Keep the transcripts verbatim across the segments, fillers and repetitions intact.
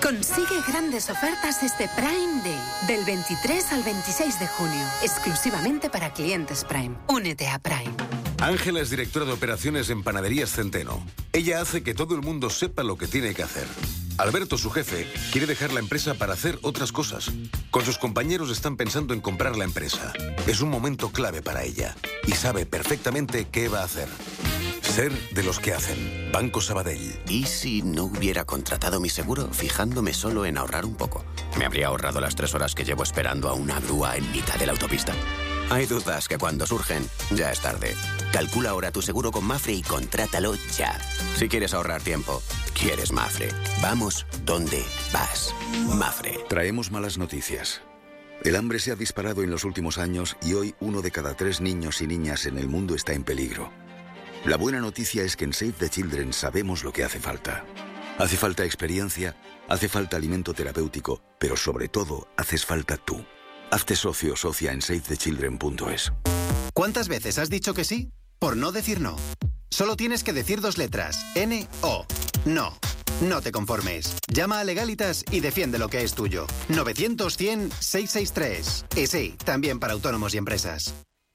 Consigue grandes ofertas este Prime Day, del veintitrés al veintiséis de junio, exclusivamente para clientes Prime. Únete a Prime. Ángela es directora de operaciones en Panaderías Centeno. Ella hace que todo el mundo sepa lo que tiene que hacer. Alberto, su jefe, quiere dejar la empresa para hacer otras cosas. Con sus compañeros están pensando en comprar la empresa. Es un momento clave para ella y sabe perfectamente qué va a hacer. Ser de los que hacen. Banco Sabadell. ¿Y si no hubiera contratado mi seguro fijándome solo en ahorrar un poco? Me habría ahorrado las tres horas que llevo esperando a una grúa en mitad de la autopista. Hay dudas que cuando surgen, ya es tarde. Calcula ahora tu seguro con Mafre y contrátalo ya. Si quieres ahorrar tiempo, quieres Mafre. Vamos donde vas. Mafre. Traemos malas noticias. El hambre se ha disparado en los últimos años y hoy uno de cada tres niños y niñas en el mundo está en peligro. La buena noticia es que en Save the Children sabemos lo que hace falta. Hace falta experiencia, hace falta alimento terapéutico, pero sobre todo haces falta tú. Hazte socio o socia en save the children punto es. ¿Cuántas veces has dicho que sí? Por no decir no. Solo tienes que decir dos letras. N O. No. No te conformes. Llama a Legalitas y defiende lo que es tuyo. novecientos cien seiscientos sesenta y tres. Y sí, también para autónomos y empresas.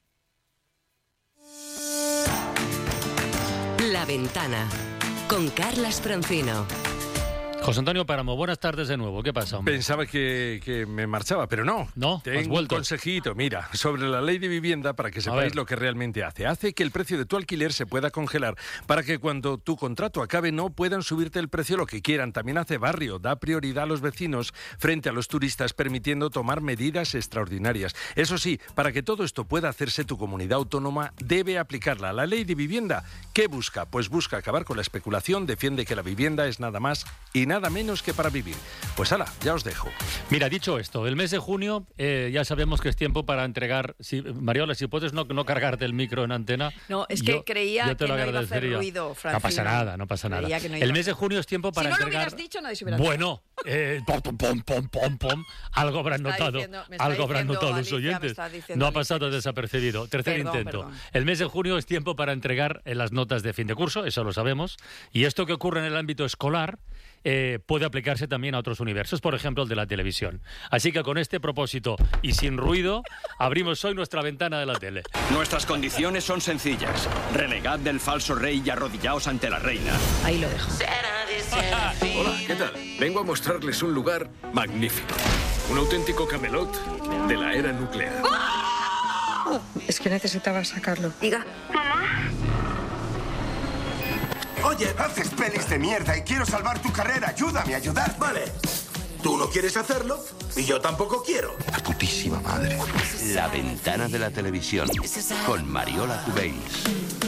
La Ventana, con Carlas Francino. José Antonio Páramo, buenas tardes de nuevo. ¿Qué pasa, hombre? Pensaba que, que me marchaba, pero no. No, Tengo has vuelto. un consejito, mira, sobre la ley de vivienda para que sepáis lo que realmente hace. Hace que el precio de tu alquiler se pueda congelar para que cuando tu contrato acabe no puedan subirte el precio lo que quieran. También hace barrio, da prioridad a los vecinos frente a los turistas, permitiendo tomar medidas extraordinarias. Eso sí, para que todo esto pueda hacerse, tu comunidad autónoma debe aplicarla. La ley de vivienda, ¿qué busca? Pues busca acabar con la especulación, defiende que la vivienda es nada más y nada menos que para vivir. Pues ala, ya os dejo. Mira, dicho esto, el mes de junio eh, ya sabemos que es tiempo para entregar... Si, Mariola, si puedes no, no cargarte el micro en antena... No, es que yo, creía yo te que lo no iba a hacer agradecería. ruido, Francino. No pasa nada, no pasa nada. No el mes de junio es tiempo para si no entregar... lo hubieras dicho, nadie se hubiera Bueno, eh, pom, pom, pom, pom, pom, algo habrán notado, diciendo, algo habrán diciendo, notado Alicia, los oyentes. No ha pasado desapercibido. Tercer Perdón, intento. perdón. El mes de junio es tiempo para entregar eh, las notas de fin de curso, eso lo sabemos. Y esto que ocurre en el ámbito escolar eh, puede aplicarse también a otros universos, por ejemplo el de la televisión. Así que con este propósito y sin ruido, abrimos hoy nuestra ventana de la tele. Nuestras condiciones son sencillas. Renegad del falso rey y arrodillaos ante la reina. Ahí lo dejo. Hola, ¿qué tal? Vengo a mostrarles un lugar magnífico. Un auténtico Camelot de la era nuclear. Es que necesitaba sacarlo. Diga. Mamá. Oye, haces pelis de mierda y quiero salvar tu carrera. Ayúdame a ayudar. Vale. Tú no quieres hacerlo y yo tampoco quiero. La putísima madre. La ventana de la televisión con Mariola Cubells.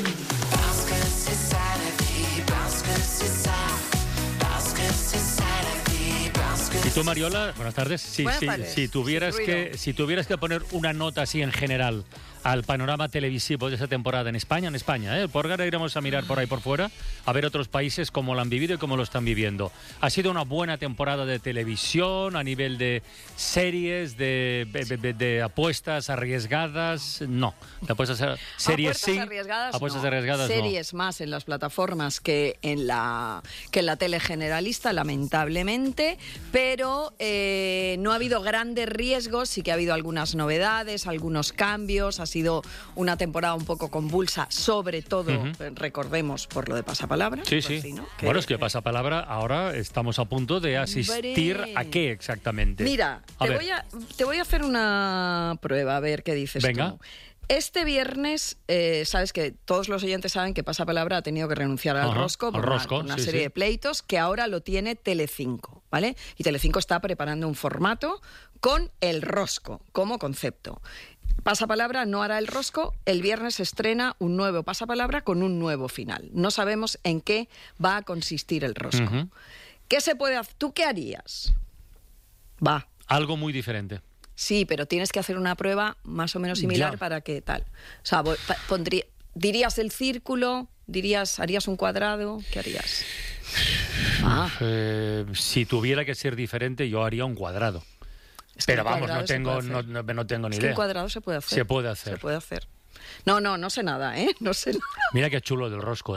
¿Y tú, Mariola? Buenas tardes. Si, Buenas si, tardes. si tuvieras Ruido. que si tuvieras que poner una nota así en general al panorama televisivo de esa temporada en España, en España, ¿eh? Por ahora iremos a mirar por ahí por fuera, a ver otros países cómo lo han vivido y cómo lo están viviendo. ¿Ha sido una buena temporada de televisión a nivel de series, de, de, de, de apuestas arriesgadas? No. De apuestas a, series apuestas sí. arriesgadas, apuestas no. arriesgadas no. Series más en las plataformas que en la que en la tele generalista, lamentablemente, pero eh, no ha habido grandes riesgos, sí que ha habido algunas novedades, algunos cambios. Ha sido una temporada un poco convulsa, sobre todo, uh-huh. recordemos, por lo de Pasapalabra. Sí, pues sí. sí, ¿no? Que, bueno, es que Pasapalabra, ahora estamos a punto de asistir Hombre. a qué exactamente. Mira, a te voy, a, te voy a hacer una prueba, a ver qué dices Venga. tú. Este viernes, eh, sabes que todos los oyentes saben que Pasapalabra ha tenido que renunciar al Ajá, Rosco por al una, Rosco, por una sí, serie sí. de pleitos que ahora lo tiene Telecinco, ¿vale? Y Telecinco está preparando un formato con el Rosco como concepto. Pasapalabra no hará el Rosco, el viernes se estrena un nuevo Pasapalabra con un nuevo final. No sabemos en qué va a consistir el Rosco. Uh-huh. ¿Qué se puede hacer? ¿Tú qué harías? Va. Algo muy diferente. Sí, pero tienes que hacer una prueba más o menos similar Ya. para que tal. O sea, voy- pa- pondría, dirías el círculo, dirías, harías un cuadrado, ¿qué harías? Ah. Eh, si tuviera que ser diferente, yo haría un cuadrado. Es que Pero un vamos, cuadrado no se tengo, puede no, hacer. no, no tengo ni Es que idea. un cuadrado se puede hacer. Se puede hacer. Se puede hacer. No, no, no sé nada, ¿eh? No sé nada. Mira qué chulo del Rosco, ¿eh?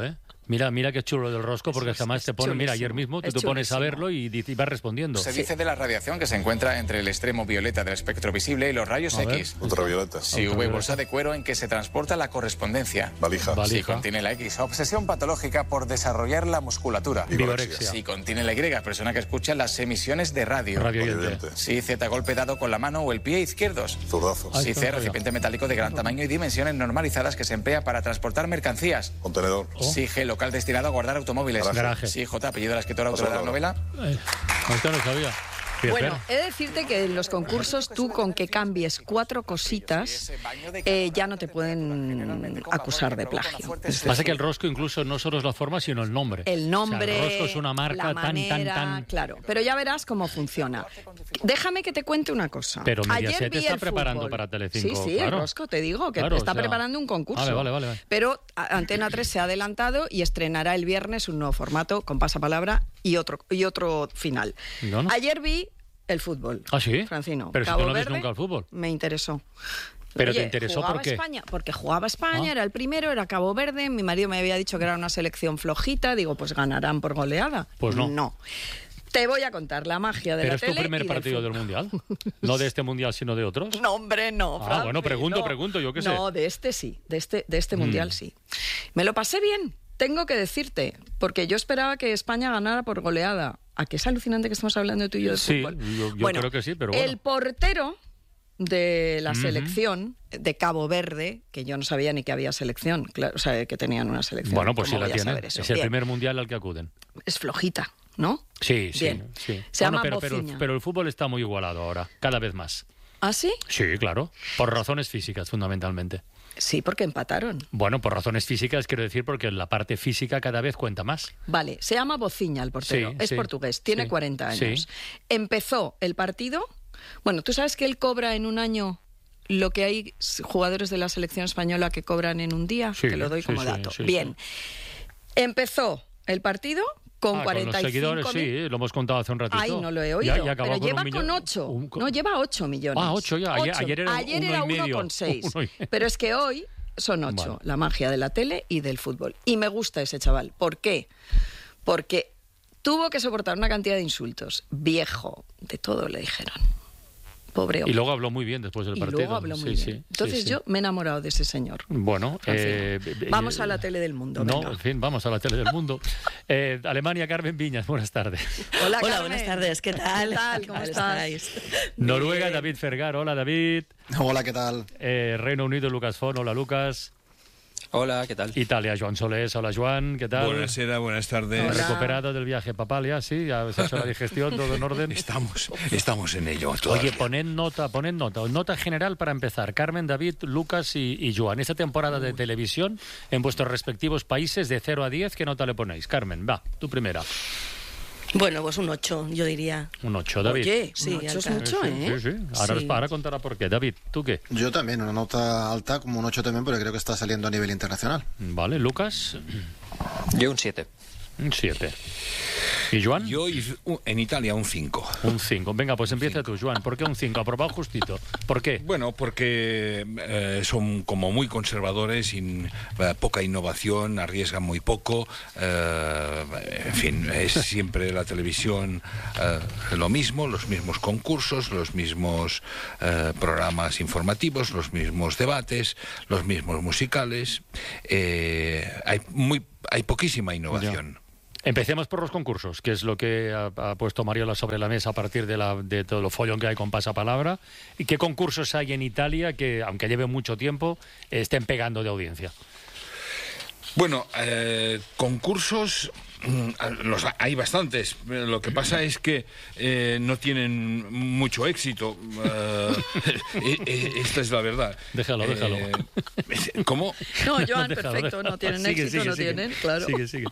Mira, mira qué chulo del rosco, porque es, además es te pone, chulísimo, mira, ayer mismo tú es te pones a chulísimo. verlo y, y vas respondiendo. Se dice de la radiación que se encuentra entre el extremo violeta del espectro visible y los rayos A ver. X. Ultravioleta. Si V, bolsa de cuero en que se transporta la correspondencia. Valija. Valija. Si contiene la X, obsesión patológica por desarrollar la musculatura. Vigorexia. Si contiene la Y, persona que escucha las emisiones de radio. Radioyente. Si Z, golpe dado con la mano o el pie izquierdos. Zurdazo. Ay, Si está C, feo. recipiente metálico de gran tamaño y dimensiones normalizadas que se emplea para transportar mercancías. Contenedor. Si G, local destinado a guardar automóviles. Garaje. Si J, apellido de la escritora autora de la novela. Eh, esto no sabía. Bien, Bueno, pero- he de decirte que en los concursos tú con que cambies cuatro cositas eh, ya no te pueden acusar de plagio. Pasa que el rosco incluso no solo es la forma, sino el nombre. El nombre, O sea, el rosco es una marca la tan, tan, manera, tan... claro. Pero ya verás cómo funciona. Déjame que te cuente una cosa. Pero Ayer Mediaset vi está el preparando fútbol. para Telecinco, Sí, sí, claro. el rosco, te digo, que Claro, está o sea- preparando un concurso. Vale, vale, vale, vale. Pero a- Antena tres se ha adelantado y estrenará el viernes un nuevo formato con pasapalabra y otro, y otro final. No, no. Ayer vi el fútbol. ¿Ah, sí? Francino. Pero si Cabo tú no ves Verde, nunca el fútbol. Me interesó. Pero Oye, te interesó jugaba ¿por qué? España, porque jugaba España, Ah. era el primero, era Cabo Verde. Mi marido me había dicho que era una selección flojita. Digo, pues ganarán por goleada. Pues no. No. Te voy a contar la magia de Pero la es tu tele primer y del partido del fútbol. Mundial. No de este Mundial, sino de otros. No, hombre, no. Ah, Franci, bueno, pregunto, no. pregunto, yo qué sé. No, de este sí, de este, de este Mm. Mundial sí. Me lo pasé bien, tengo que decirte, porque yo esperaba que España ganara por goleada. ¿A qué es alucinante que estemos hablando tú y yo de Sí, fútbol? yo, yo Bueno, creo que sí, pero bueno. El portero de la Ujú. selección de Cabo Verde, que yo no sabía ni que había selección, claro, o sea, que tenían una selección. Bueno, pues sí ¿Cómo la voy a tiene. saber eso? Es el Bien, primer Mundial al que acuden. es flojita, ¿no? Sí, sí. Bien. sí. Se llama pero, pero, Bociña. pero el fútbol está muy igualado ahora, cada vez más. ¿Ah, sí? Sí, claro. Por razones físicas, fundamentalmente. Sí, porque empataron. Bueno, por razones físicas quiero decir porque la parte física cada vez cuenta más. Vale, se llama Bociña el portero, Sí, es sí, portugués, tiene sí, cuarenta sí. años. Empezó el partido, bueno, tú sabes que él cobra en un año lo que hay jugadores de la selección española que cobran en un día, Sí, te lo doy sí, como sí, dato. sí, Bien, empezó el partido con Ah, cuarenta y los cinco seguidores, mil. sí, lo hemos contado hace un ratito. Ay, no lo he oído, Ya- ya acabó pero con lleva un millón- con ocho, un- no, lleva ocho millones. Ah, ocho ya, ayer- Ocho. ayer era Ayer uno era y uno medio. con seis, Uno y- pero es que hoy son ocho, Vale. la magia de la tele y del fútbol. Y me gusta ese chaval, ¿por qué? Porque tuvo que soportar una cantidad de insultos, viejo, de todo le dijeron. Pobre Y hombre. luego habló muy bien después del Y partido. luego habló muy Sí, bien. sí, Entonces sí, sí. yo me he enamorado de ese señor. Bueno, Francino. eh, eh, Vamos eh, a la tele del mundo. No, venga. en fin, vamos a la tele del mundo. Eh, Alemania, Carmen Viñas, buenas tardes. Hola, Hola, Carmen. buenas tardes, ¿qué tal? ¿Qué tal? ¿Cómo ¿Cómo estás? estáis? Noruega, David Fergar, hola David. Hola, ¿qué tal? Eh, Reino Unido, Lucas Fon, hola Lucas. Hola, ¿qué tal? Italia, Joan Solés, hola Joan, ¿qué tal? Buenasera, buenas tardes. Recuperado del viaje papal ya, sí, ya se ha hecho la digestión, todo en orden. Estamos, estamos en ello Oye, todavía. poned nota, poned nota, nota general para empezar. Carmen, David, Lucas y, y Joan. Esta temporada de televisión en vuestros respectivos países de cero a diez, ¿qué nota le ponéis? Carmen, va, tú primera. Bueno, pues un ocho, yo diría. Un ocho, David. Oye, Sí, un ocho es alta. mucho, Sí, ¿eh? sí, sí. Ahora, Sí. ahora contará por qué. David, ¿tú qué? Yo también, una nota alta, como un ocho también, porque creo que está saliendo a nivel internacional. Vale, Lucas, Yo un siete. un siete. ¿Y Joan? Yo en Italia un cinco. Un cinco. Venga, pues empieza tú, Joan. ¿Por qué un cinco? Aprobado justito. ¿Por qué? Bueno, porque eh, son como muy conservadores, sin eh, poca innovación, arriesgan muy poco. eh, en fin, es siempre la televisión eh, lo mismo, los mismos concursos, los mismos eh, programas informativos, los mismos debates, los mismos musicales. Eh, hay muy, hay poquísima innovación. Empecemos por los concursos, que es lo que ha, ha puesto Mariola sobre la mesa a partir de, la, de todo lo follón que hay con Pasapalabra. ¿Y qué concursos hay en Italia que, aunque lleve mucho tiempo, estén pegando de audiencia? Bueno, eh, concursos mm, los ha- hay bastantes. Lo que pasa es que eh, no tienen mucho éxito. Eh, eh, eh, esta es la verdad. Déjalo, déjalo. Eh, ¿Cómo? No, Joan, Déjalo, perfecto, déjalo. no tienen Sigue, éxito, sigue, no sigue. tienen, claro. Sigue, sigue.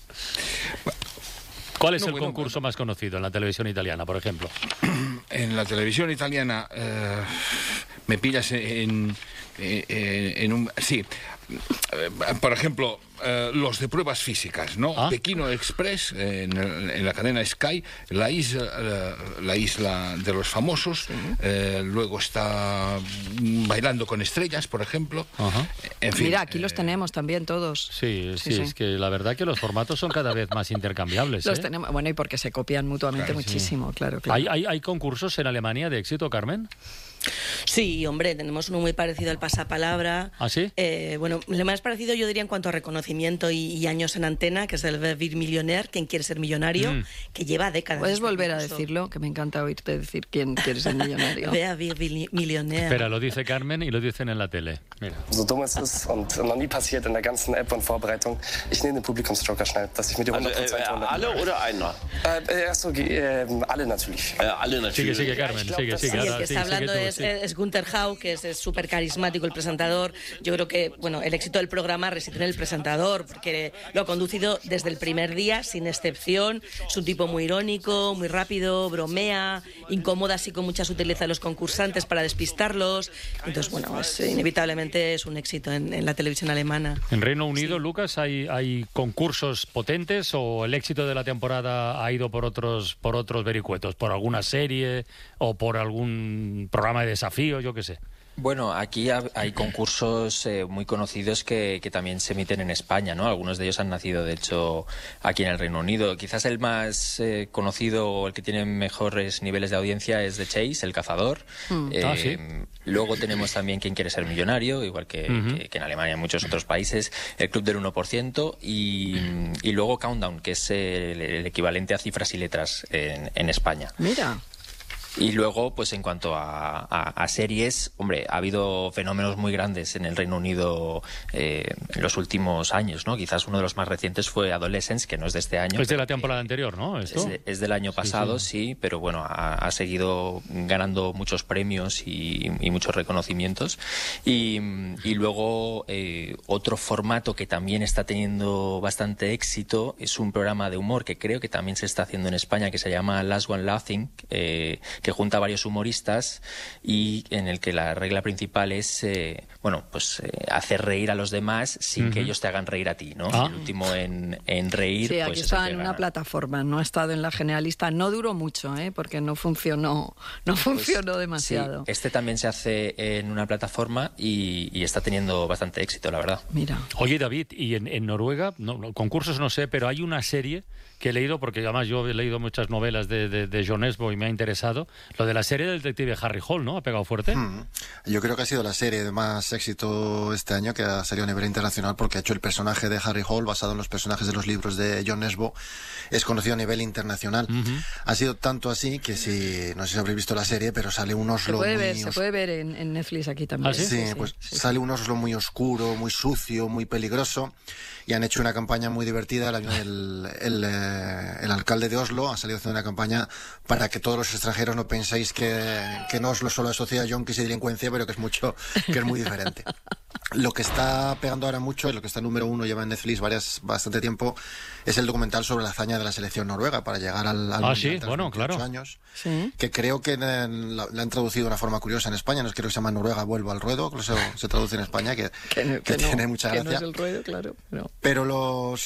¿Cuál es No, el bueno, concurso más conocido en la televisión italiana, por ejemplo? En la televisión italiana eh, me pillas en, en, en un... Sí, por ejemplo, eh, los de pruebas físicas, ¿no? ¿Ah? Pekino Express, eh, en, el- en la cadena Sky, la isla, eh, la isla de los famosos, eh, luego está mm, Bailando con Estrellas, por ejemplo. En fin, Mira, aquí los tenemos también todos. Sí, sí, Sí, sí. es que la verdad que los formatos son cada vez más intercambiables. Los ¿eh? tenemos, bueno, y porque se copian mutuamente Claro, sí. muchísimo, claro, claro. ¿Hay, hay, ¿Hay concursos en Alemania de éxito, Carmen? Sí, hombre, tenemos uno muy parecido al Pasapalabra. ¿Ah, sí? Eh, bueno, lo más parecido yo diría en cuanto a reconocimiento y, y años en antena, que es el Wer wird Millionär, quien quiere ser millonario, Mm. que lleva décadas. ¿Puedes este volver a concurso. decirlo? Que me encanta oírte decir quién quiere ser millonario. Wer wird Millionär. Espera, lo dice Carmen y lo dicen en la tele. Mira. So dumm es ist und noch nie passiert in der ganzen App und Vorbereitung. Ich nehme den Publikumsjoker schnell, dass ich mir die Also, hundert Prozent äh, hole. alle oder einer? Äh, erst so, äh, alle natürlich. Äh, alle natürlich. Sigue, sigue, Carmen, sigue, Sí, sigue. el ahora que sí, está sigue hablando tú, es, sí. es Gunther Hau, que es súper carismático el presentador. Yo creo que bueno, el éxito del programa reside en el presentador, porque lo ha conducido desde el primer día, sin excepción. Es un tipo muy irónico, muy rápido, bromea, incomoda así con mucha sutileza a los concursantes para despistarlos. Entonces, bueno, es, inevitablemente es un éxito en, en la televisión alemana. En Reino Unido, Lucas, ¿hay, ¿hay concursos potentes o el éxito de la temporada ha ido por otros, por otros vericuetos? ¿Por alguna serie o por algún programa de desafío, yo qué sé? Bueno, aquí ha- hay concursos eh, muy conocidos que, que también se emiten en España, ¿no? Algunos de ellos han nacido, de hecho, aquí en el Reino Unido. Quizás el más eh, conocido o el que tiene mejores niveles de audiencia es The Chase, El Cazador. Mm. Eh, Ah, ¿sí? Luego tenemos también Quién quiere ser millonario, igual que, Ujú. que- que en Alemania y en muchos otros países, El Club del uno por ciento y, y luego Countdown, que es el, el equivalente a Cifras y Letras en, en España. Mira. Y luego, pues en cuanto a, a- a series, hombre, ha habido fenómenos muy grandes en el Reino Unido eh, en los últimos años, ¿no? Quizás uno de los más recientes fue Adolescence, que no es de este año. Es de la temporada anterior, ¿no? Esto. Es, de- es del año pasado, sí, sí. pero bueno, ha, ha seguido ganando muchos premios y, y muchos reconocimientos. Y, y luego eh, otro formato que también está teniendo bastante éxito es un programa de humor que creo que también se está haciendo en España, que se llama Last One Laughing, eh, que junta a varios humoristas y en el que la regla principal es, eh, bueno, pues eh, hacer reír a los demás sin que Ujú. ellos te hagan reír a ti, ¿no? Ah. El último en, en reír, Sí, aquí pues es el estaba que en una gana. plataforma, no ha estado en la generalista. No duró mucho, ¿eh? Porque no funcionó, no funcionó demasiado. Sí, este también se hace en una plataforma y, y está teniendo bastante éxito, la verdad. Mira. Oye, David, y en, en Noruega, no, no, concursos no sé, pero hay una serie que he leído, porque además yo he leído muchas novelas de, de, de John Esbo y me ha interesado, lo de la serie del detective Harry Hole, ¿no? ¿Ha pegado fuerte? Mm. Yo creo que ha sido la serie de más éxito este año que ha salido a nivel internacional porque ha hecho el personaje de Harry Hole basado en los personajes de los libros de John Esbo. Es conocido a nivel internacional. Ha sido tanto así que si, no sé si habréis visto la serie, pero sale un Se Oslo puede muy ver, se os- puede ver en, en Netflix aquí también. sí, pues sale un Oslo muy oscuro, muy sucio, muy peligroso y han hecho una campaña muy divertida. El, el, el, eh, el alcalde de Oslo ha salido haciendo una campaña para que todos los extranjeros no penséis que, que en Oslo solo asocia a yonkis y delincuencia, pero que es mucho, que es muy diferente. Lo que está pegando ahora mucho y lo que está número uno, lleva en Netflix varias, bastante tiempo, es el documental sobre la hazaña de la selección noruega para llegar al, al Ah, Mundial sí, tras bueno, veintiocho claro. años, Sí. que creo que eh, la, la han traducido de una forma curiosa en España, no creo que se llama Noruega vuelvo al ruedo, que se, se traduce en España, que, Que, no- que que no, tiene mucha que gracia. no es el ruedo, claro. No. Pero los,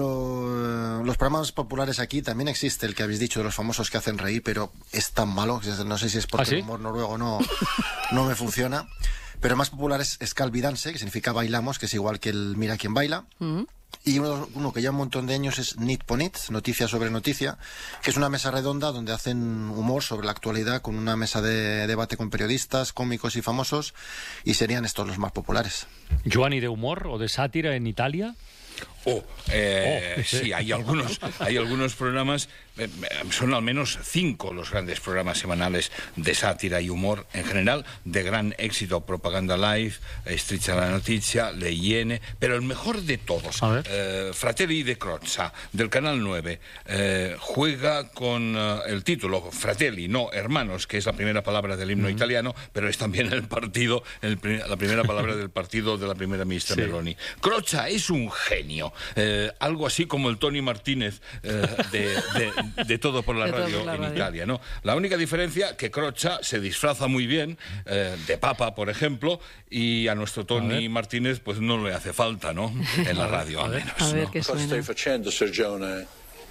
los, los programas populares aquí también existe el que habéis dicho de los famosos que hacen reír, pero es tan malo, que no sé si es porque ¿Ah, sí? el humor noruego no, no me funciona. Pero el más popular es Skalvidanse, que significa bailamos, que es igual que el Mira quién baila. Mm. Y uno, uno que lleva un montón de años es Nit på Nit, noticia sobre noticia, que es una mesa redonda donde hacen humor sobre la actualidad con una mesa de debate con periodistas, cómicos y famosos, y serían estos los más populares. ¿Giovanni de humor o de sátira en Italia? Oh, eh, Oh, sí, sí. hay algunos, hay algunos programas, eh, son al menos cinco los grandes programas semanales de sátira y humor en general, de gran éxito, Propaganda Live, Striscia la Notizia, Le Iene, pero el mejor de todos, eh, Fratelli de Crozza, del Canal nueve, eh, juega con eh, el título Fratelli, no hermanos, que es la primera palabra del himno italiano, pero es también el partido, el pri- la primera palabra del partido de la primera ministra Sí. Meloni. Crozza es un genio. Eh, algo así como el Tony Martínez eh, de, de, de Todo por la De Todo Radio por la en Radio. Italia, ¿no? La única diferencia que Croccia se disfraza muy bien, eh, de papa, por ejemplo, y a nuestro Tony Martínez pues no le hace falta, ¿no? En la radio, al menos. A ver ¿no? qué Cosa suena. stai facendo, Sergione?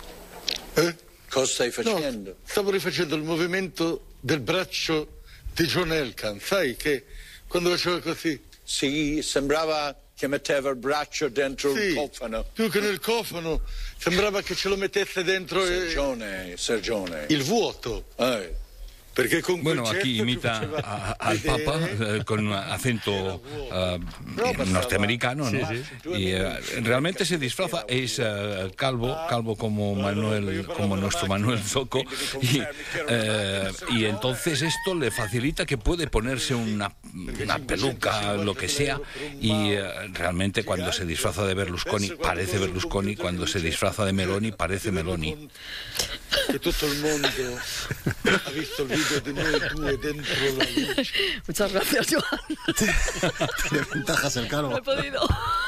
Eh? Cosa stai facendo? No, stavo rifacendo il movimento del braccio di John Elkann, sai che quando faceva così. Sì, sembrava che metteva il braccio dentro Sì, il cofano. più che nel cofano, sembrava che ce lo mettesse dentro eh, Sergione, Sergione. il vuoto. Eh. Perché con quel Bueno, aquí gesto che imita faceva a- al Papa eh, con un acento eh, norteamericano, ¿no? Sí, Y eh, realmente se disfraza, es eh, calvo, calvo como Manuel, como nuestro Manuel Zoco, y, eh, y entonces esto le facilita que puede ponerse una, una peluca, lo que sea, y eh, realmente cuando se disfraza de Berlusconi parece Berlusconi, cuando se disfraza de Meloni parece Meloni. che tutto il mondo ha visto il video di noi due dentro la luce. Muchas gracias, Joan. Tiene ventajas el calvo. No he podido.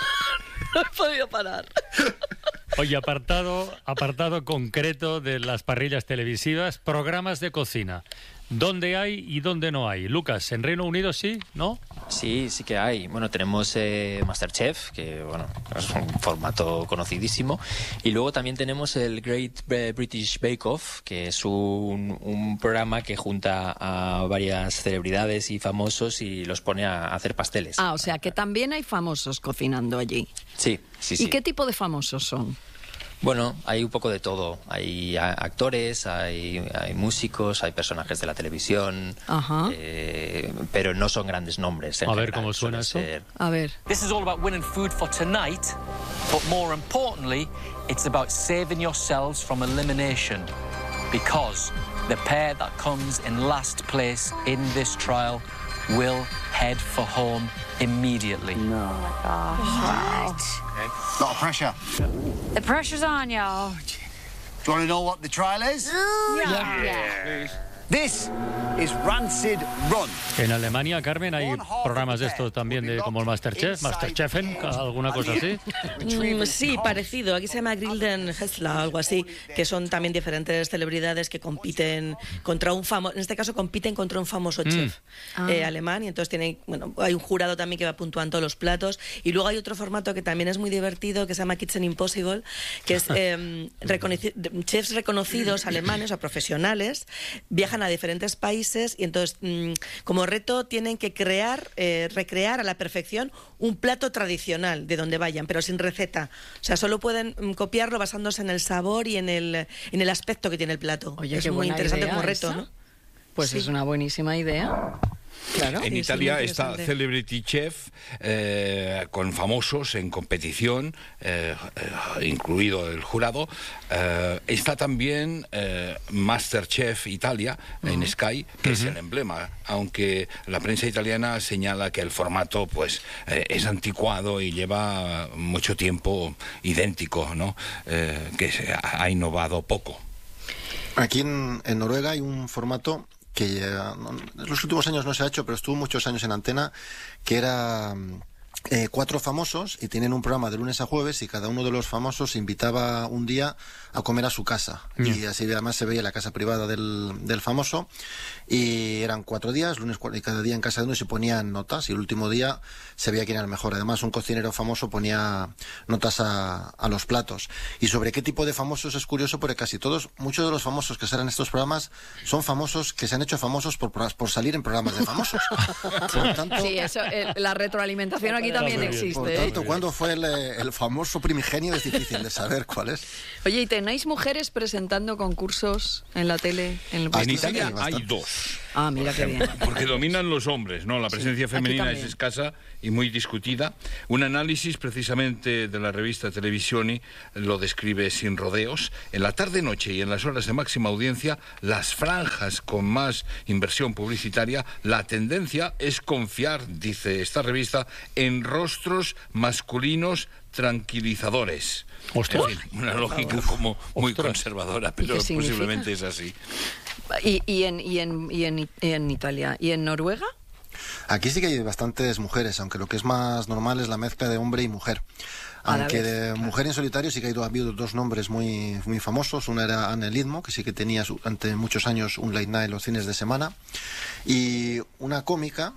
No he podido parar. Oye, apartado, apartado concreto de las parrillas televisivas, programas de cocina. ¿Dónde hay y dónde no hay? Lucas, ¿en Reino Unido sí? ¿No? Sí, sí que hay. Bueno, tenemos eh, MasterChef, que bueno, es un formato conocidísimo. Y luego también tenemos el Great British Bake Off, que es un, un programa que junta a varias celebridades y famosos y los pone a hacer pasteles. Ah, o sea que también hay famosos cocinando allí. Sí, sí, sí. ¿Y qué tipo de famosos son? Bueno, hay un poco de todo. Hay a- actores, hay, hay músicos, hay personajes de la televisión, Ajá. eh, pero no son grandes nombres. en A ver general. cómo suena Suele eso. ser- A ver. This is all about winning food for tonight, but more importantly, it's about saving yourselves from elimination. Because the pair that comes in last place in this trial will head for home immediately. No. Wow. Lot of pressure. The pressure's on, y'all. Do you want to know what the trial is? Yeah. Yeah. This is Rancid Run. En Alemania, Carmen, hay programas de estos también, de como el Masterchef, Masterchefen, alguna cosa así. Mm, sí, parecido. Aquí se llama Grilden Hessler, algo así, que son también diferentes celebridades que compiten contra un famoso, en este caso compiten contra un famoso Mm. chef Ah. eh, alemán, y entonces tienen, bueno, hay un jurado también que va puntuando los platos, y luego hay otro formato que también es muy divertido que se llama Kitchen Impossible, que es eh, reconoci- chefs reconocidos alemanes o profesionales viajan a diferentes países y entonces mm, como reto tienen que crear, eh, recrear a la perfección un plato tradicional de donde vayan, pero sin receta. O sea, solo pueden mm, copiarlo basándose en el sabor y en el, en el aspecto que tiene el plato. Oye, es qué muy buena interesante idea como reto, esa. ¿no? Pues Sí. es una buenísima idea. Claro. En Sí, Italia sí, muy está interesante. Celebrity Chef, eh, con famosos en competición, eh, eh, incluido el jurado. Eh, está también eh, Masterchef Italia en Sky, que es el emblema, aunque la prensa italiana señala que el formato pues eh, es anticuado y lleva mucho tiempo idéntico, ¿no? Eh, que se ha, ha innovado poco. Aquí en, en Noruega hay un formato que ya, no, en los últimos años no se ha hecho, pero estuvo muchos años en antena, que era eh, cuatro famosos y tienen un programa de lunes a jueves y cada uno de los famosos invitaba un día a comer a su casa. Yeah. Y así además se veía la casa privada del, del famoso y eran cuatro días, lunes cua- y cada día en casa de uno se ponían notas y el último día se veía quién era el mejor. Además un cocinero famoso ponía notas a, a los platos. Y sobre qué tipo de famosos es curioso porque casi todos, muchos de los famosos que salen en estos programas son famosos que se han hecho famosos por, por salir en programas de famosos. Por tanto, Sí, eso, eh, la retroalimentación aquí también por existe. tanto, ¿eh? ¿cuándo fue el, eh, el famoso primigenio? Es difícil de saber cuál es. Oye, ¿y tenéis mujeres presentando concursos en la tele? En, el En Italia hay dos. Ah, mira qué bien. Porque dominan los hombres, ¿no? La presencia aquí femenina es también. escasa y muy discutida. Un análisis precisamente de la revista Televisioni lo describe sin rodeos. En la tarde-noche y en las horas de máxima audiencia, las franjas con más inversión publicitaria, la tendencia es confiar, dice esta revista, en rostros masculinos tranquilizadores. Ostras. En fin, una lógica como muy conservadora, pero qué significa? posiblemente es así. ¿Y, y, en, y, en, y, en, y en Italia? ¿Y en Noruega? Aquí sí que hay bastantes mujeres, aunque lo que es más normal es la mezcla de hombre y mujer. Aunque de Mujer en Solitario sí que ha habido dos nombres muy, muy famosos. Una era Anne Lidmo, que sí que tenía durante muchos años un late night en los fines de semana. Y una cómica,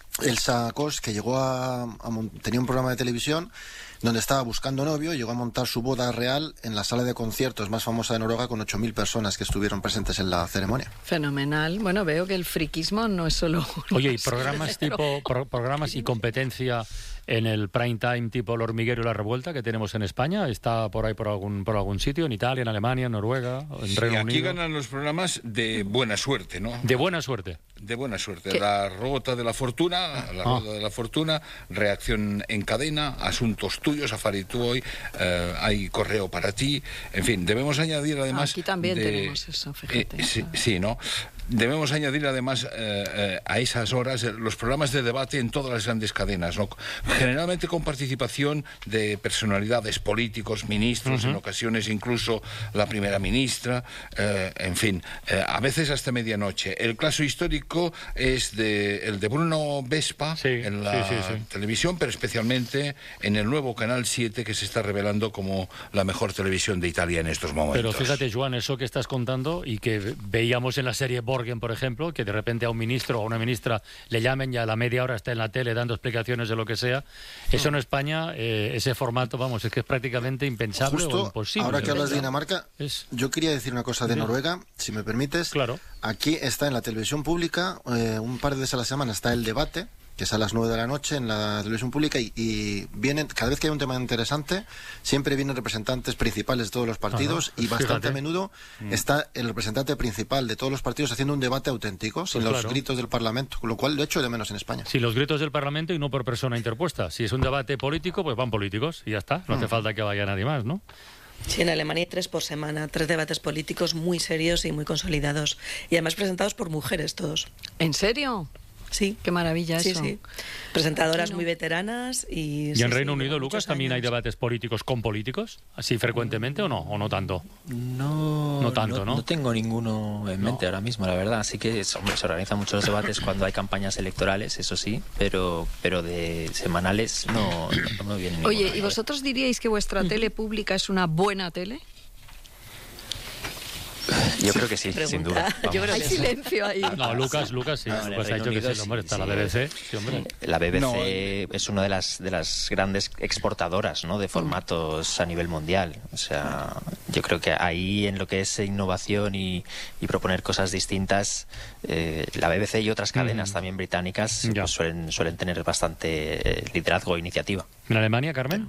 Elsa Cos, que llegó a, a tenía un programa de televisión donde estaba buscando novio, llegó a montar su boda real en la sala de conciertos más famosa de Noruega con ocho mil personas que estuvieron presentes en la ceremonia. Fenomenal. Bueno, veo que el friquismo no es solo... Oye, ¿y programas tipo pro, programas y competencia en el prime time tipo El Hormiguero y La Revuelta que tenemos en España? ¿Está por ahí por algún por algún sitio? ¿En Italia, en Alemania, en Noruega, en sí, Reino aquí Unido? Ganan los programas de buena suerte, ¿no? De buena suerte. De buena suerte. ¿Qué? La Rota de la Fortuna, la Ah. Rueda de la Fortuna, Reacción en Cadena, Asuntos Tuyos, Safari Tú Hoy, eh, hay Correo para Ti. En fin, debemos añadir además... Aquí también de, tenemos eso, fíjate. Eh, sí, sí, ¿no? Debemos añadir además eh, eh, a esas horas eh, los programas de debate en todas las grandes cadenas, ¿no? Generalmente con participación de personalidades políticos, ministros, Uh-huh. en ocasiones incluso la primera ministra, eh, en fin, eh, a veces hasta medianoche. El caso histórico es de, el de Bruno Vespa en la sí, sí, sí. televisión, pero especialmente en el nuevo Canal siete que se está revelando como la mejor televisión de Italia en estos momentos. Pero fíjate, Joan, eso que estás contando y que veíamos en la serie Borgen, por ejemplo, que de repente a un ministro o a una ministra le llamen y a la media hora está en la tele dando explicaciones de lo que sea. Eso en España, eh, ese formato, vamos, es que es prácticamente impensable Justo o imposible. ahora que hablas de ¿verdad? Dinamarca, Es- yo quería decir una cosa de Sí. Noruega, si me permites. Claro. Aquí está en la televisión pública, eh, un par de veces a la semana está el debate, que es a las nueve de la noche en la televisión pública, y, y vienen, cada vez que hay un tema interesante, siempre vienen representantes principales de todos los partidos, Ajá, y bastante fíjate. a menudo Mm. está el representante principal de todos los partidos haciendo un debate auténtico, sin Pues los claro. gritos del Parlamento, con lo cual lo echo de menos en España. Si los gritos del Parlamento y no por persona interpuesta. Si es un debate político, pues van políticos y ya está. No hace Mm. falta que vaya nadie más, ¿no? Sí, en Alemania hay tres por semana, tres debates políticos muy serios y muy consolidados. Y además presentados por mujeres todos. ¿En serio? Sí. Qué maravilla Sí, eso. sí. Presentadoras Aquí no. muy veteranas y... ¿Y sí, en sí, Reino Unido, muchos Lucas, también hay años. debates políticos con políticos? ¿Así frecuentemente o no? ¿O no tanto? No, No tanto, ¿no? No tengo ninguno en mente ahora mismo, la verdad. Así que hombre, se organizan muchos debates cuando hay campañas electorales, eso sí, pero pero de semanales no, no me viene ninguno. Oye, ¿y vosotros diríais que vuestra tele pública es una buena tele? Yo creo que sí, sin duda. Yo Vamos. creo Hay silencio ahí. No, Lucas, Lucas sí. No, en el Lucas ha Reino dicho que Unido sí, hombre, está sí, la sí. B B C. Sí, hombre. La B B C No, es una de las de las grandes exportadoras, ¿no?, de formatos a nivel mundial. O sea, yo creo que ahí en lo que es innovación y, y proponer cosas distintas, eh, la B B C y otras cadenas Mm. también británicas Ya. pues suelen suelen tener bastante eh, liderazgo e iniciativa. ¿En Alemania, Carmen?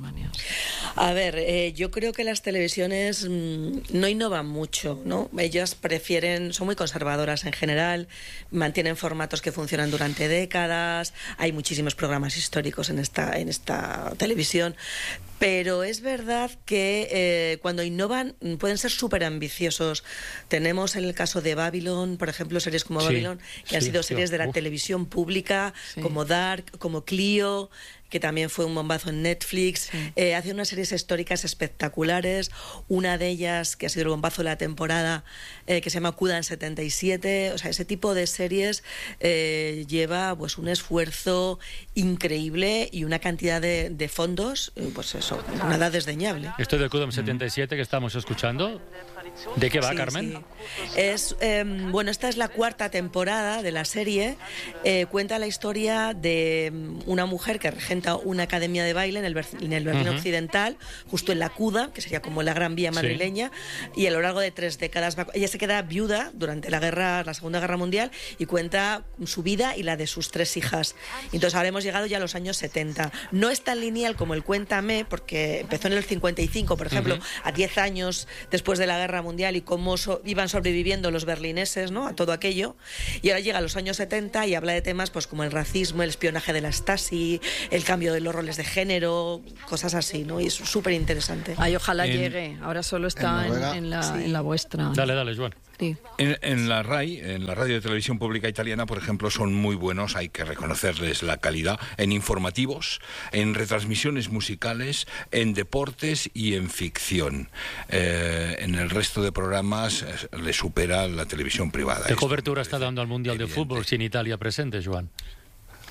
A ver, eh, yo creo que las televisiones mm, no innovan mucho, ¿no? Ellas prefieren, son muy conservadoras en general, mantienen formatos que funcionan durante décadas, hay muchísimos programas históricos en esta, en esta televisión, pero es verdad que eh, cuando innovan mm, pueden ser súper ambiciosos. Tenemos en el caso de Babylon, por ejemplo, series como Sí, Babylon, que han sí, sido sí, series de la uf. televisión pública, Sí. como Dark, como Clio, que también fue un bombazo en Netflix. Eh, hace unas series históricas espectaculares. Una de ellas, que ha sido el bombazo de la temporada, eh, que se llama Kudan setenta y siete. O sea, ese tipo de series eh, lleva pues un esfuerzo increíble y una cantidad de, de fondos, eh, pues eso, nada desdeñable. Esto de Kudam setenta y siete que estamos escuchando, ¿de qué va, Sí, Carmen? sí. Es, eh, bueno, esta es la cuarta temporada de la serie. Eh, cuenta la historia de mm, una mujer que regenta una academia de baile en el, Ber- en el Berlín Ujú. Occidental, justo en la Cuda, que sería como la Gran Vía madrileña, y a lo largo de tres décadas va- ella se queda viuda durante la guerra, la Segunda Guerra Mundial, y cuenta su vida y la de sus tres hijas. Entonces ahora hemos llegado ya a los años setenta. No es tan lineal como el Cuéntame, porque empezó en el cincuenta y cinco, por ejemplo, Ujú. a diez años después de la Guerra Mundial, y cómo so- iban sobreviviendo los berlineses, ¿no?, a todo aquello. Y ahora llega a los años setenta y habla de temas pues como el racismo, el espionaje de la Stasi, el cambio de los roles de género, cosas así, ¿no? Y es súper interesante. Ay, ojalá En- llegue. Ahora solo está en en, Noruega. en la, Sí. en la vuestra. Dale, dale, Joan. Sí. En, en la R A I, en la Radio y Televisión Pública Italiana, por ejemplo, son muy buenos, hay que reconocerles la calidad, en informativos, en retransmisiones musicales, en deportes y en ficción. Eh, en el resto de programas eh, le supera la televisión privada. ¿Qué Esto cobertura está dando al Mundial de Fútbol sin Italia presente, Joan?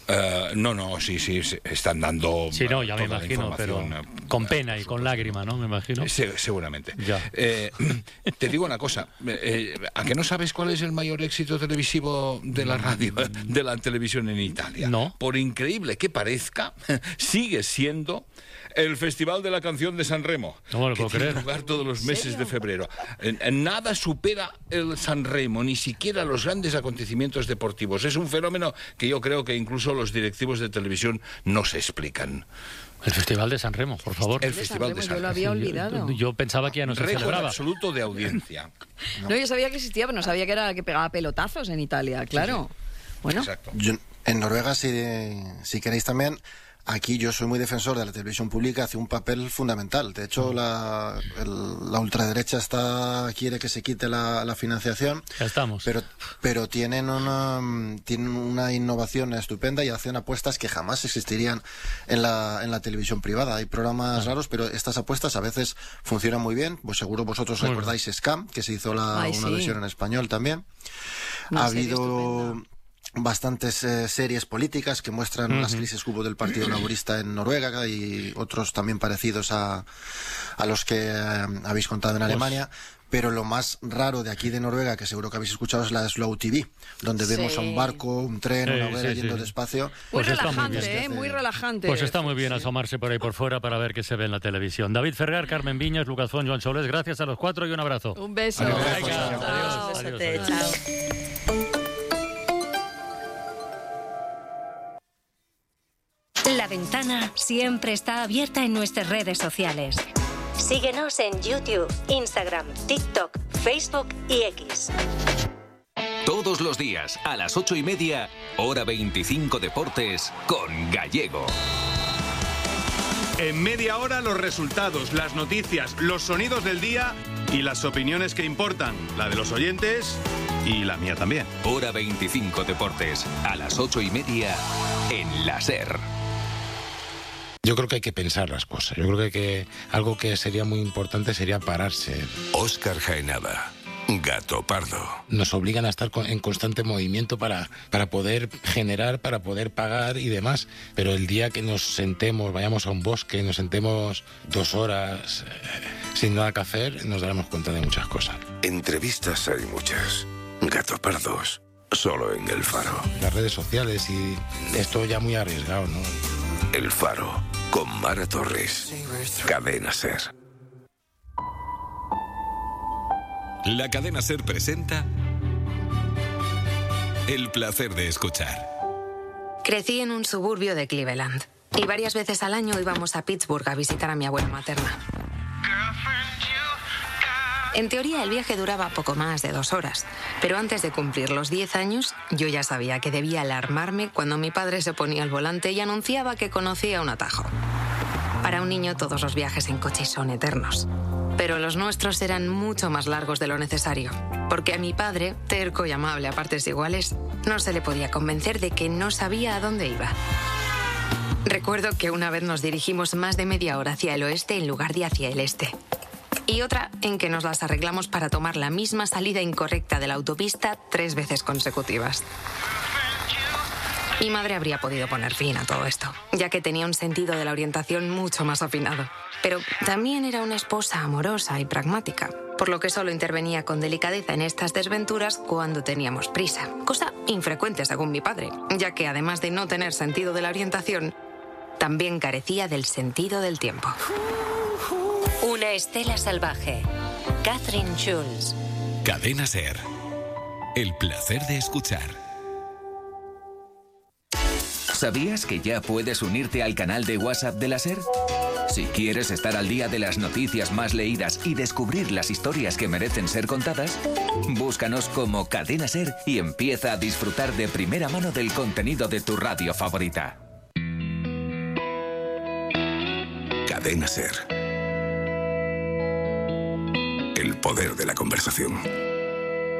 Uh, no, no, sí, sí, sí, están dando. Sí, no, ya me toda la imagino, pero información, con pena y con lágrima, ¿no? Me imagino. Se- seguramente. Ya. Eh, te digo una cosa, eh, ¿a que no sabes cuál es el mayor éxito televisivo de la radio, de la televisión en Italia? No. Por increíble que parezca, sigue siendo el Festival de la Canción de Sanremo, No me lo que puedo tiene creer. lugar todos los meses de febrero. En- en Nada supera el Sanremo, ni siquiera los grandes acontecimientos deportivos. Es un fenómeno que yo creo que incluso los directivos de televisión no se explican. El Festival de San Remo, por favor. El Festival de Sanremo, yo lo Sanremo. había olvidado. Yo, yo pensaba que ya no se Récord celebraba. absoluto de audiencia. No, yo sabía que existía, pero no sabía que era la que pegaba pelotazos en Italia, claro. Bueno, Yo- en Noruega, si, si queréis también, aquí yo soy muy defensor de la televisión pública, hace un papel fundamental. De hecho, la, el- la ultraderecha está quiere que se quite la, la financiación. Ya estamos. Pero, pero tienen, una, tienen una innovación estupenda y hacen apuestas que jamás existirían en la, en la televisión privada. Hay programas raros, pero estas apuestas a veces funcionan muy bien. Pues seguro vosotros Muy recordáis Scam, que se hizo la, Ay, una sí. versión en español también. Una ha serie habido estupenda. bastantes eh, series políticas que muestran Ujú. las crisis que hubo del Partido Laborista en Noruega y otros también parecidos a, a los que eh, habéis contado en Alemania. Pero lo más raro de aquí de Noruega, que seguro que habéis escuchado, es la Slow T V, donde Sí. vemos a un barco, un tren, Sí, una hoguera sí, yendo sí. despacio. muy Pues está muy relajante, bien. ¿eh? Muy relajante. Pues está muy bien asomarse por ahí por fuera para ver qué se ve en la televisión. David Ferrer, Carmen Viñas, Lucas Font, Joan Soles, gracias a los cuatro y un abrazo. Un beso. Venga, Chao. adiós, Chao. adiós, adiós. Chao. La ventana siempre está abierta en nuestras redes sociales. Síguenos en YouTube, Instagram, TikTok, Facebook y X. Todos los días, a las ocho y media, hora veinticinco Deportes, con Gallego. En media hora los resultados, las noticias, los sonidos del día y las opiniones que importan, la de los oyentes y la mía también. Hora veinticinco Deportes, a las ocho y media, en la SER. Yo creo que hay que pensar las cosas. Yo creo que, hay que algo que sería muy importante sería pararse. Óscar Jaenada, Gato Pardo. Nos obligan a estar con- en constante movimiento para, para poder generar, para poder pagar y demás. Pero el día que nos sentemos, vayamos a un bosque, nos sentemos dos horas eh, sin nada que hacer, nos daremos cuenta de muchas cosas. Entrevistas hay muchas. Gato Pardos, solo en El Faro. Las redes sociales y esto ya muy arriesgado, ¿no? El Faro, con Mara Torres. Cadena SER. La cadena SER presenta El placer de escuchar. Crecí en un suburbio de Cleveland y varias veces al año íbamos a Pittsburgh a visitar a mi abuela materna. En teoría el viaje duraba poco más de dos horas, pero antes de cumplir los diez años yo ya sabía que debía alarmarme cuando mi padre se ponía al volante y anunciaba que conocía un atajo. Para un niño todos los viajes en coche son eternos, pero los nuestros eran mucho más largos de lo necesario, porque a mi padre, terco y amable a partes iguales, no se le podía convencer de que no sabía a dónde iba. Recuerdo que una vez nos dirigimos más de media hora hacia el oeste en lugar de hacia el este. Y otra en que nos las arreglamos para tomar la misma salida incorrecta de la autopista tres veces consecutivas. Mi madre habría podido poner fin a todo esto, ya que tenía un sentido de la orientación mucho más afinado. Pero también era una esposa amorosa y pragmática, por lo que solo intervenía con delicadeza en estas desventuras cuando teníamos prisa, cosa infrecuente según mi padre, ya que además de no tener sentido de la orientación, también carecía del sentido del tiempo. Una estela salvaje. Catherine Schulz. Cadena SER. El placer de escuchar. ¿Sabías que ya puedes unirte al canal de WhatsApp de la SER? Si quieres estar al día de las noticias más leídas y descubrir las historias que merecen ser contadas, búscanos como Cadena SER y empieza a disfrutar de primera mano del contenido de tu radio favorita. Cadena SER. El poder de la conversación.